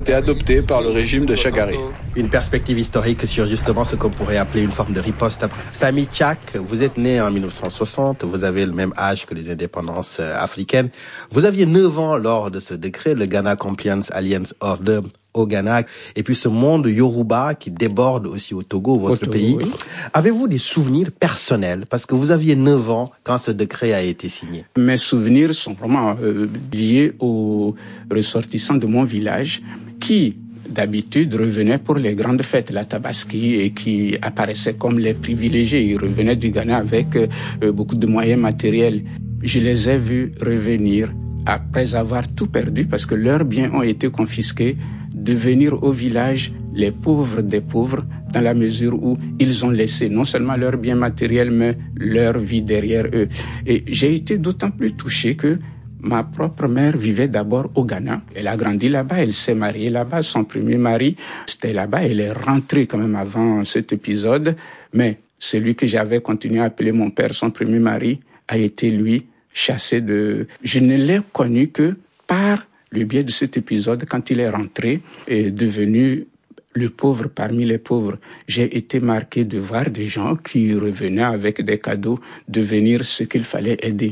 été adopté par le régime de Shagari. Une perspective historique sur justement ce qu'on pourrait appeler une forme de riposte. Samy Tchak, vous êtes né en 1960, vous avez le même âge que les indépendances africaines. Vous aviez 9 ans lors de ce décret, le Ghana Compliance Alliance Order au Ghana, et puis ce monde Yoruba qui déborde aussi au Togo, votre pays. Oui. Avez-vous des souvenirs personnels, parce que vous aviez 9 ans quand ce décret a été signé? Mes souvenirs sont vraiment liés aux ressortissants de mon village qui, d'habitude, revenaient pour les grandes fêtes, la Tabaski, et qui apparaissaient comme les privilégiés. Ils revenaient du Ghana avec beaucoup de moyens matériels. Je les ai vus revenir après avoir tout perdu parce que leurs biens ont été confisqués, devenir au village les pauvres des pauvres dans la mesure où ils ont laissé non seulement leurs biens matériels mais leur vie derrière eux. Et j'ai été d'autant plus touché que ma propre mère vivait d'abord au Ghana. Elle a grandi là-bas, elle s'est mariée là-bas. Son premier mari, c'était là-bas. Elle est rentrée quand même avant cet épisode. Mais celui que j'avais continué à appeler mon père, son premier mari, a été, lui, chassé de... Je ne l'ai connu que par le biais de cet épisode, quand il est rentré et devenu le pauvre parmi les pauvres. J'ai été marqué de voir des gens qui revenaient avec des cadeaux devenir ce qu'il fallait aider.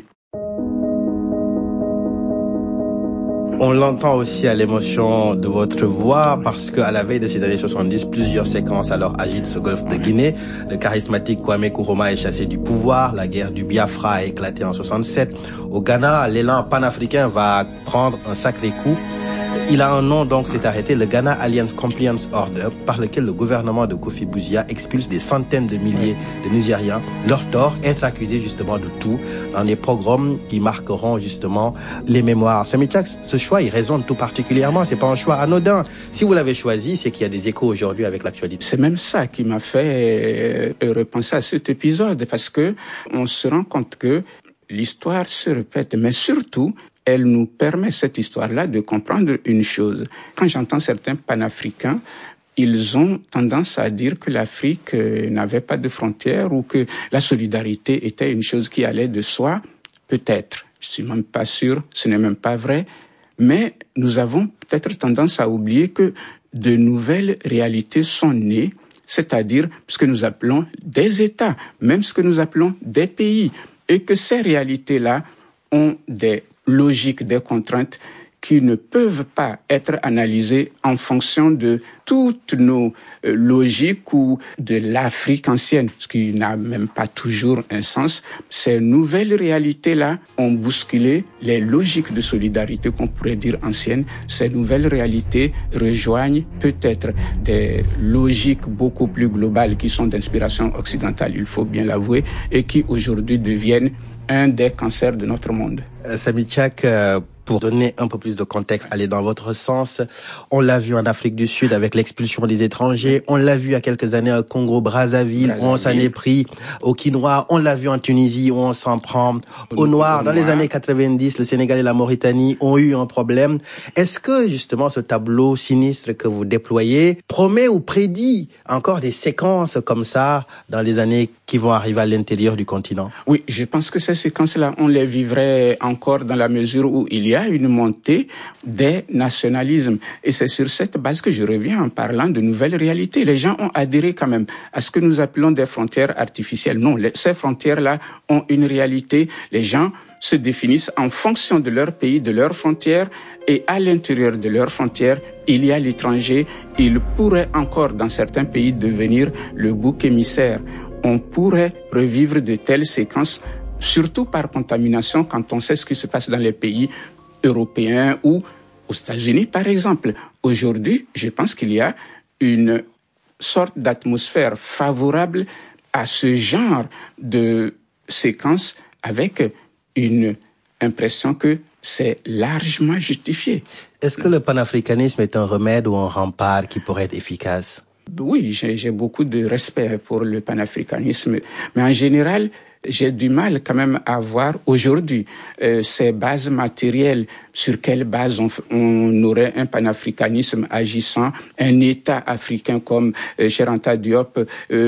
On l'entend aussi à l'émotion de votre voix parce qu'à la veille de ces années 70, plusieurs séquences alors agitent ce golfe de Guinée. Le charismatique Kwame Nkrumah est chassé du pouvoir. La guerre du Biafra a éclaté en 67. Au Ghana, l'élan panafricain va prendre un sacré coup. Il a un nom, donc, c'est arrêté, le Ghana Alliance Compliance Order, par lequel le gouvernement de Kofi Bouzia expulse des centaines de milliers de Nigérians. Leur tort, être accusés justement de tout dans des pogroms qui marqueront justement les mémoires. Samy Tchak, ce choix, il résonne tout particulièrement. C'est pas un choix anodin. Si vous l'avez choisi, c'est qu'il y a des échos aujourd'hui avec l'actualité. C'est même ça qui m'a fait repenser à cet épisode, parce que on se rend compte que l'histoire se répète, mais surtout, elle nous permet, cette histoire-là, de comprendre une chose. Quand j'entends certains panafricains, ils ont tendance à dire que l'Afrique n'avait pas de frontières ou que la solidarité était une chose qui allait de soi. Peut-être, je suis même pas sûr, ce n'est même pas vrai, mais nous avons peut-être tendance à oublier que de nouvelles réalités sont nées, c'est-à-dire ce que nous appelons des États, même ce que nous appelons des pays, et que ces réalités-là ont des logiques, des contraintes qui ne peuvent pas être analysées en fonction de toutes nos logiques ou de l'Afrique ancienne, ce qui n'a même pas toujours un sens. Ces nouvelles réalités-là ont bousculé les logiques de solidarité qu'on pourrait dire anciennes. Ces nouvelles réalités rejoignent peut-être des logiques beaucoup plus globales qui sont d'inspiration occidentale, il faut bien l'avouer, et qui aujourd'hui deviennent un des cancers de notre monde. Samy Tchak, pour donner un peu plus de contexte, aller dans votre sens, on l'a vu en Afrique du Sud avec l'expulsion des étrangers, on l'a vu il y a quelques années au Congo-Brazzaville, où on s'en est pris aux Quinois, on l'a vu en Tunisie où on s'en prend aux Noirs. Dans les années 90, le Sénégal et la Mauritanie ont eu un problème. Est-ce que justement ce tableau sinistre que vous déployez promet ou prédit encore des séquences comme ça dans les années qui vont arriver à l'intérieur du continent? Oui, je pense que ces séquences-là, on les vivrait encore dans la mesure où il y a une montée des nationalismes. Et c'est sur cette base que je reviens en parlant de nouvelles réalités. Les gens ont adhéré quand même à ce que nous appelons des frontières artificielles. Non, ces frontières-là ont une réalité. Les gens se définissent en fonction de leur pays, de leurs frontières, et à l'intérieur de leurs frontières, il y a l'étranger. Il pourrait encore, dans certains pays, devenir le bouc émissaire. On pourrait revivre de telles séquences, surtout par contamination, quand on sait ce qui se passe dans les pays européens ou aux États-Unis, par exemple. Aujourd'hui, je pense qu'il y a une sorte d'atmosphère favorable à ce genre de séquences avec une impression que c'est largement justifié. Est-ce que le panafricanisme est un remède ou un rempart qui pourrait être efficace? Oui, j'ai beaucoup de respect pour le panafricanisme, mais en général, j'ai du mal quand même à voir aujourd'hui ces bases matérielles, sur quelle base on aurait un panafricanisme agissant, un État africain comme Cheikh Anta Diop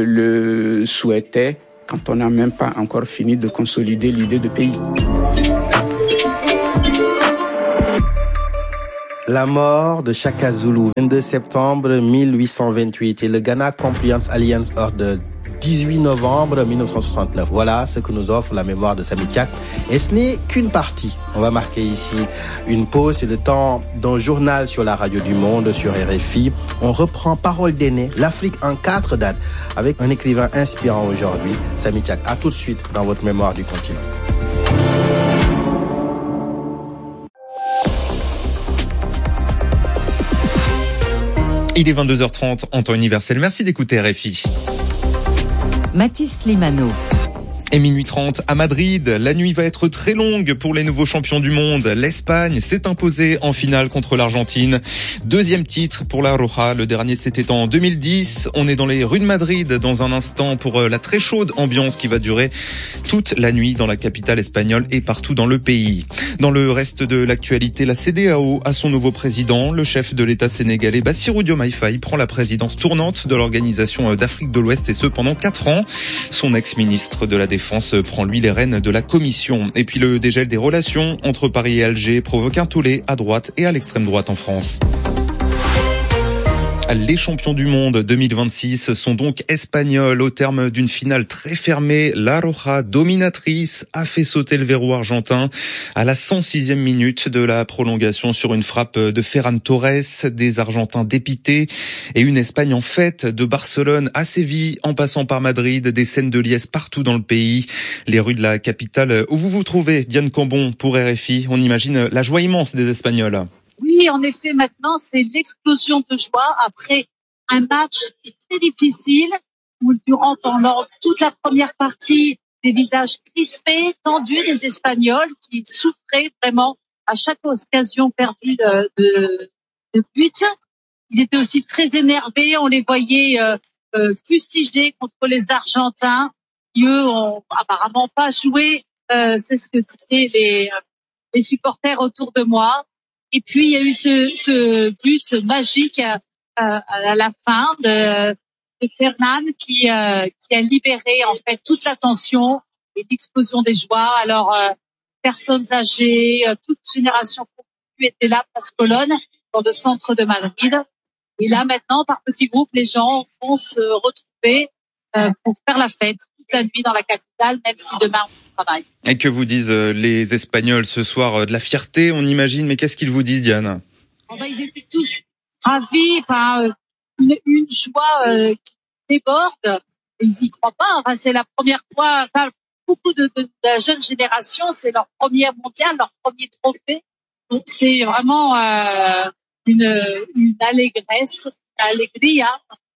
le souhaitait, quand on n'a même pas encore fini de consolider l'idée de pays. La mort de Shaka Zulu, 22 septembre 1828, et le Ghana Compliance Alliance Order, 18 novembre 1969. Voilà ce que nous offre la mémoire de Samy Tchak. Et ce n'est qu'une partie. On va marquer ici une pause. C'est le temps d'un journal sur la radio du monde, sur RFI. On reprend Parole d'aînés, l'Afrique en 4 dates, avec un écrivain inspirant aujourd'hui, Samy Tchak. À tout de suite dans votre mémoire du continent. Il est 22h30 en temps universel. Merci d'écouter RFI. Mathis Limano. Et minuit 30 à Madrid, la nuit va être très longue pour les nouveaux champions du monde. L'Espagne s'est imposée en finale contre l'Argentine. Deuxième titre pour la Roja, le dernier c'était en 2010. On est dans les rues de Madrid dans un instant pour la très chaude ambiance qui va durer toute la nuit dans la capitale espagnole et partout dans le pays. Dans le reste de l'actualité, la CEDEAO a son nouveau président. Le chef de l'État sénégalais Bassirou Diomaye Faye prend la présidence tournante de l'Organisation d'Afrique de l'Ouest et ce pendant 4 ans. Son ex-ministre de la Défense prend lui les rênes de la commission. Et puis le dégel des relations entre Paris et Alger provoque un tollé à droite et à l'extrême droite en France. Les champions du monde 2026 sont donc espagnols. Au terme d'une finale très fermée, la Roja, dominatrice, a fait sauter le verrou argentin à la 106e minute de la prolongation sur une frappe de Ferran Torres. Des Argentins dépités et une Espagne en fête, de Barcelone à Séville en passant par Madrid, des scènes de liesse partout dans le pays. Les rues de la capitale où vous vous trouvez, Diane Cambon pour RFI, on imagine la joie immense des Espagnols. Oui, en effet, maintenant, c'est l'explosion de joie après un match très difficile où pendant toute la première partie, des visages crispés, tendus des Espagnols qui souffraient vraiment à chaque occasion perdue de but. Ils étaient aussi très énervés, on les voyait fustigés contre les Argentins qui, eux, ont apparemment pas joué. C'est ce que disaient les supporters autour de moi. Et puis, il y a eu ce but magique à la fin de Fernan qui a libéré, en fait, toute la tension et l'explosion des joies. Alors, personnes âgées, toute génération confondue étaient là, place Colonne, dans le centre de Madrid. Et là, maintenant, par petits groupes, les gens vont se retrouver pour faire la fête toute la nuit dans la capitale, même si demain on travaille. Et que vous disent les Espagnols ce soir? De la fierté, on imagine, mais qu'est-ce qu'ils vous disent, Diane? Ils étaient tous ravis, une joie qui déborde. Ils y croient pas. C'est la première fois. Beaucoup de la jeune génération, c'est leur premier mondial, leur premier trophée. Donc c'est vraiment une allégresse, une alegria.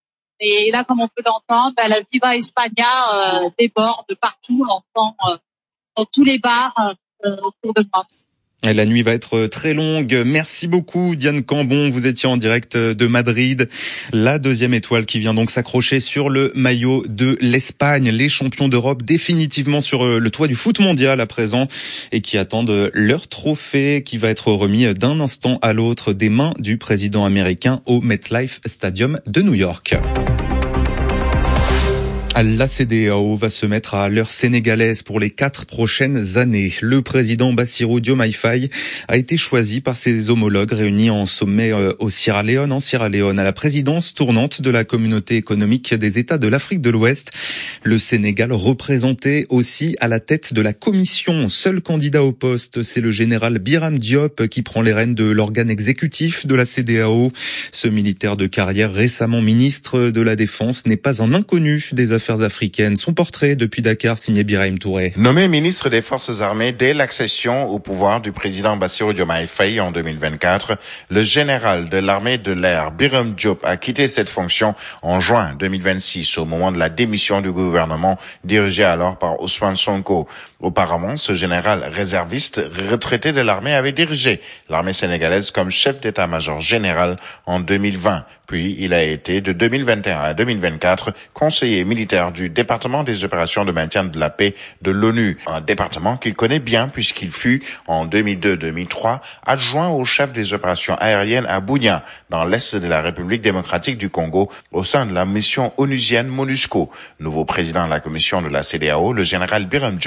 Et là, comme on peut l'entendre, la Viva España déborde partout. On l'entend dans tous les bars autour de moi. Et la nuit va être très longue. Merci beaucoup, Diane Cambon. Vous étiez en direct de Madrid. La deuxième étoile qui vient donc s'accrocher sur le maillot de l'Espagne. Les champions d'Europe définitivement sur le toit du foot mondial à présent et qui attendent leur trophée qui va être remis d'un instant à l'autre des mains du président américain au MetLife Stadium de New York. La CEDEAO va se mettre à l'heure sénégalaise pour les 4 prochaines années. Le président Bassirou Diomaye Faye a été choisi par ses homologues réunis en sommet en Sierra Leone, à la présidence tournante de la communauté économique des États de l'Afrique de l'Ouest. Le Sénégal représenté aussi à la tête de la commission. Seul candidat au poste, c'est le général Biram Diop qui prend les rênes de l'organe exécutif de la CEDEAO. Ce militaire de carrière récemment ministre de la Défense n'est pas un inconnu des affaires africaines. Son portrait depuis Dakar, signé Birahim Touré. Nommé ministre des Forces armées dès l'accession au pouvoir du président Bassirou Diomaye Faye en 2024, le général de l'armée de l'air Biram Diop a quitté cette fonction en juin 2026 au moment de la démission du gouvernement dirigé alors par Ousmane Sonko. Auparavant, ce général réserviste retraité de l'armée avait dirigé l'armée sénégalaise comme chef d'état-major général en 2020. Puis, il a été de 2021 à 2024 conseiller militaire du département des opérations de maintien de la paix de l'ONU, un département qu'il connaît bien puisqu'il fut en 2002-2003 adjoint au chef des opérations aériennes à Bunia, dans l'est de la République démocratique du Congo, au sein de la mission onusienne MONUSCO. Nouveau président de la commission de la CEDEAO, le général Biram Diop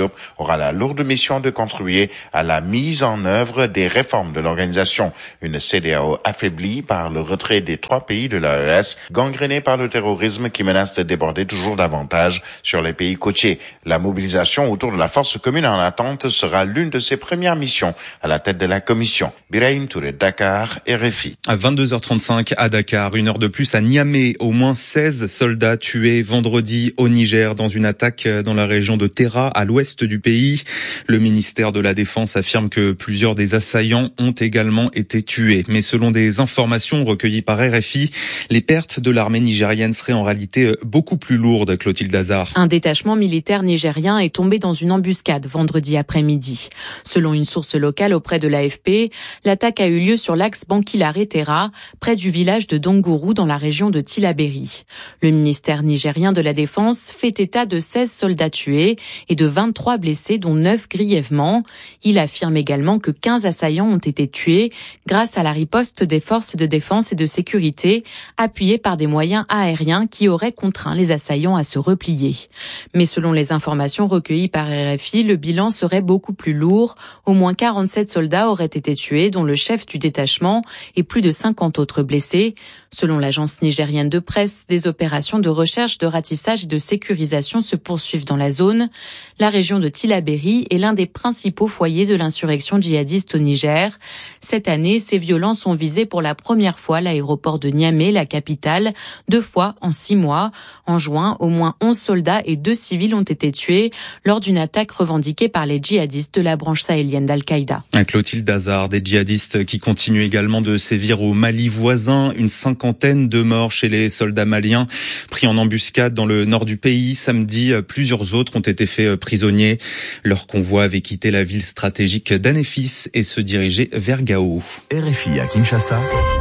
aura la lourde mission de contribuer à la mise en œuvre des réformes de l'organisation. Une CEDEAO affaiblie par le retrait des 3 pays de l'AES, gangrénée par le terrorisme qui menace de déborder toujours davantage sur les pays côtiers. La mobilisation autour de la force commune en attente sera l'une de ses premières missions à la tête de la commission. Birahim Touré, Dakar, RFI. À 22h35 à Dakar, 1 heure de plus à Niamey, au moins 16 soldats tués vendredi au Niger dans une attaque dans la région de Terra, à l'ouest du pays. Le ministère de la Défense affirme que plusieurs des assaillants ont également été tués. Mais selon des informations recueillies par RFI, les pertes de l'armée nigérienne seraient en réalité beaucoup plus lourdes, Clotilde Hazard. Un détachement militaire nigérien est tombé dans une embuscade vendredi après-midi. Selon une source locale auprès de l'AFP, l'attaque a eu lieu sur l'axe Bankilare-Terra, près du village de Dongourou dans la région de Tillabéri. Le ministère nigérien de la Défense fait état de 16 soldats tués et de 23 blessés, dont 9 grièvement. Il affirme également que 15 assaillants ont été tués grâce à la riposte des forces de défense et de sécurité, appuyées par des moyens aériens qui auraient contraint les assaillants à se replier. Mais selon les informations recueillies par RFI, le bilan serait beaucoup plus lourd. Au moins 47 soldats auraient été tués, dont le chef du détachement, et plus de 50 autres blessés. Selon l'agence nigérienne de presse, des opérations de recherche, de ratissage et de sécurisation se poursuivent dans la zone. La région de Tillabéri est l'un des principaux foyers de l'insurrection djihadiste au Niger. Cette année, ces violences ont visé pour la première fois l'aéroport de Niamey, la capitale, 2 fois en 6 mois. En juin, au moins 11 soldats et 2 civils ont été tués lors d'une attaque revendiquée par les djihadistes de la branche sahélienne d'Al-Qaïda. Clotilde Hazard, des djihadistes qui continuent également de sévir au Mali voisin. Une 50aine de morts chez les soldats maliens pris en embuscade dans le nord du pays. Samedi, plusieurs autres ont été faits prisonniers. Leur convoi avait quitté la ville stratégique d'Anéfis et se dirigeait vers Gao. RFI à Kinshasa,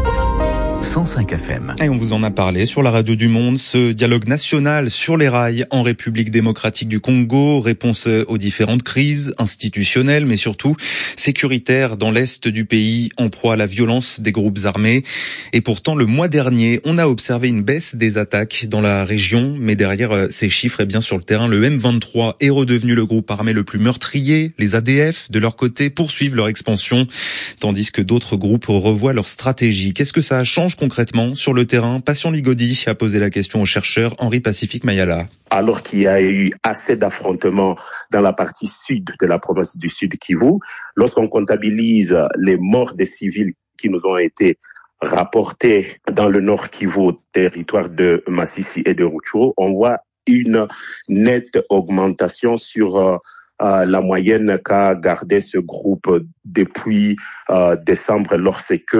105 FM. Et on vous en a parlé sur la radio du Monde, ce dialogue national sur les rails en République démocratique du Congo, réponse aux différentes crises institutionnelles, mais surtout sécuritaires dans l'est du pays, en proie à la violence des groupes armés. Et pourtant, le mois dernier, on a observé une baisse des attaques dans la région, mais derrière ces chiffres, et bien sur le terrain, le M23 est redevenu le groupe armé le plus meurtrier. Les ADF, de leur côté, poursuivent leur expansion, tandis que d'autres groupes revoient leur stratégie. Qu'est-ce que ça change concrètement sur le terrain? Passion Ligodi a posé la question au chercheur Henri Pacifique Mayala. Alors qu'il y a eu assez d'affrontements dans la partie sud de la province du Sud Kivu, lorsqu'on comptabilise les morts des civils qui nous ont été rapportés dans le Nord Kivu, territoire de Massissi et de Rutshuru, on voit une nette augmentation sur la moyenne qu'a gardé ce groupe depuis décembre, lorsque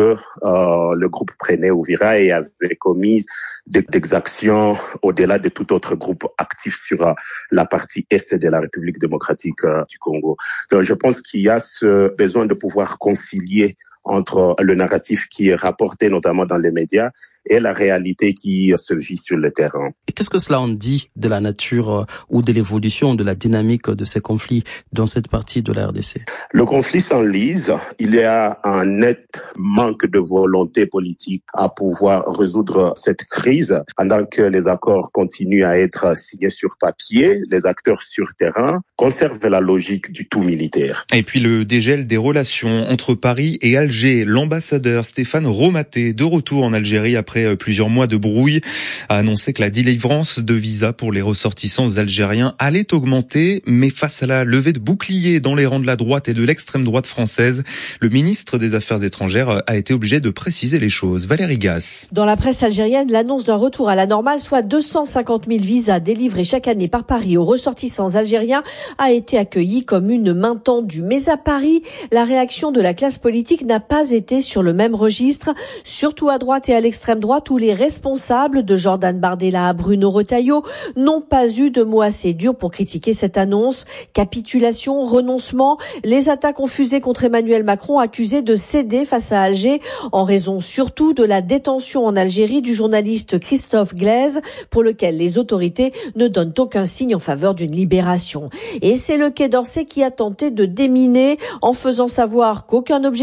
le groupe prenait Uvira et avait commis des exactions au-delà de tout autre groupe actif sur la partie est de la République démocratique du Congo. Donc, je pense qu'il y a ce besoin de pouvoir concilier entre le narratif qui est rapporté notamment dans les médias et la réalité qui se vit sur le terrain. Et qu'est-ce que cela en dit de la nature ou de l'évolution de la dynamique de ces conflits dans cette partie de la RDC? Le conflit s'enlise. Il y a un net manque de volonté politique à pouvoir résoudre cette crise. Pendant que les accords continuent à être signés sur papier, les acteurs sur terrain conservent la logique du tout militaire. Et puis le dégel des relations entre Paris et Alger. L'ambassadeur Stéphane Romaté, de retour en Algérie après plusieurs mois de brouille, a annoncé que la délivrance de visas pour les ressortissants algériens allait augmenter, mais face à la levée de boucliers dans les rangs de la droite et de l'extrême droite française, le ministre des Affaires étrangères a été obligé de préciser les choses. Valérie Gasse. Dans la presse algérienne, l'annonce d'un retour à la normale, soit 250 000 visas délivrés chaque année par Paris aux ressortissants algériens, a été accueillie comme une main tendue. Mais à Paris, la réaction de la classe politique n'a pas été sur le même registre, surtout à droite et à l'extrême droite, où les responsables de Jordan Bardella à Bruno Retailleau n'ont pas eu de mots assez durs pour critiquer cette annonce. Capitulation, renoncement, les attaques ont fusé contre Emmanuel Macron, accusé de céder face à Alger, en raison surtout de la détention en Algérie du journaliste Christophe Glaise, pour lequel les autorités ne donnent aucun signe en faveur d'une libération. Et c'est le Quai d'Orsay qui a tenté de déminer en faisant savoir qu'aucun objectif chiffré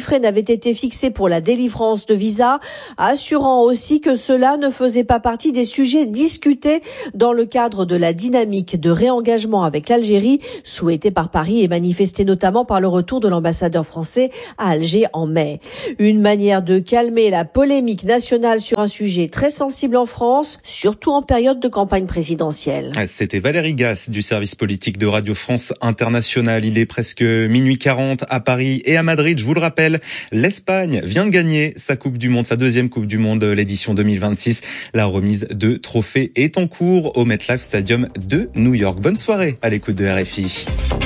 chiffré n'avait été fixé pour la délivrance de visas, assurant aussi que cela ne faisait pas partie des sujets discutés dans le cadre de la dynamique de réengagement avec l'Algérie, souhaitée par Paris et manifestée notamment par le retour de l'ambassadeur français à Alger en mai. Une manière de calmer la polémique nationale sur un sujet très sensible en France, surtout en période de campagne présidentielle. C'était Valérie Gasse du service politique de Radio France Internationale. Il est presque minuit 40 à Paris et à Madrid. Je vous le rappelle, l'Espagne vient de gagner sa Coupe du Monde, sa deuxième Coupe du Monde, l'édition 2026. La remise de trophées est en cours au MetLife Stadium de New York. Bonne soirée à l'écoute de RFI.